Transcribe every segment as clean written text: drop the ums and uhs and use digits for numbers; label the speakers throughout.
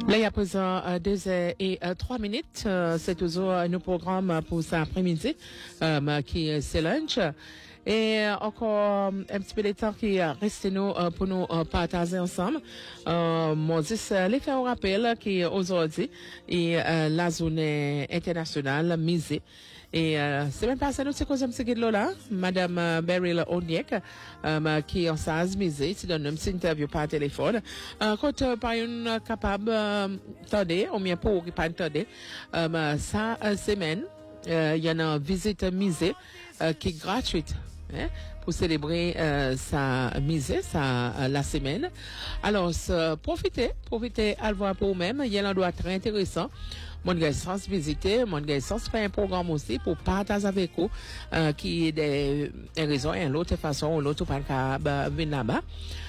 Speaker 1: Là, il y a présent 2h03. C'est toujours nos programmes pour cet après-midi qui c'est lunch. Et encore un petit peu de temps qui reste nous pour nous partager ensemble. Mon dis les faire un rappel qui aujourd'hui et la zone internationale misée. Et semaine passée nous c'est cause un petit de là madame Beryl Onyek qui en sas misé qui donne une petite interview par téléphone quand par une capable attendez ou bien pour qui pas attendez ça semaine il y a une visite musée qui est gratuite pour célébrer sa misée, la semaine. Alors, profitez à le voir pour vous-même. Il y a un endroit très intéressant. Mon gars, sans visiter, mon gars, sans faire un programme aussi pour partager avec vous, qui est des raisons et l'autre façon, l'autre pas venir là-bas.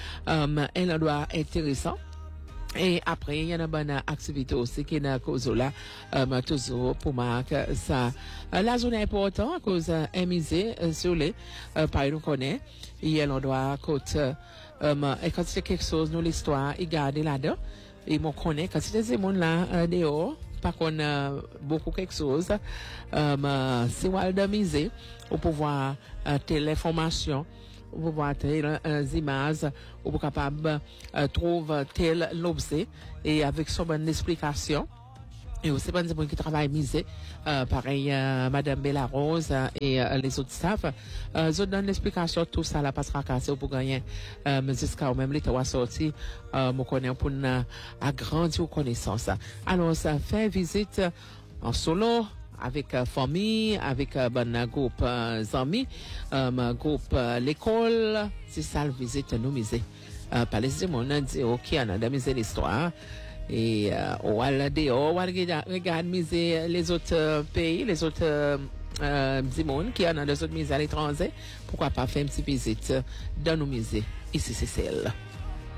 Speaker 1: Un endroit intéressant. Et après, il y a une bonne activité aussi qui est dans la cause là, toujours pour marquer ça. La zone est importante à cause d'un musée sur les, par nous connaît. Il y a l'endroit côté, et quand c'est quelque chose, nous l'histoire, il garde là-dedans. Et mon connaît, quand c'est des gens là, dehors, par contre, beaucoup quelque chose, c'est Walder musée, pour pouvoir, telle information. Vous voir telles images, ou vous capable trouver tel l'objet et avec son bonne explication. Et aussi bonne gens qui travaillent misé, pareil Madame Bella Rose et les autres staff, je donne l'explication tout ça là passera casser pour gagner jusqu'à même les trois sorties me connaît pour agrandir connaissance. Alors ça fait visite en solo avec famille, avec bon groupe amis, groupe l'école, c'est ça le visite nous musée. Par les on a dit OK, on a d'amuser l'histoire et on va dehors, on va regarder musée les autres pays, les autres du monde qui en a des autres musées à l'étranger, pourquoi pas faire une petite visite dans nos musées ici c'est celle.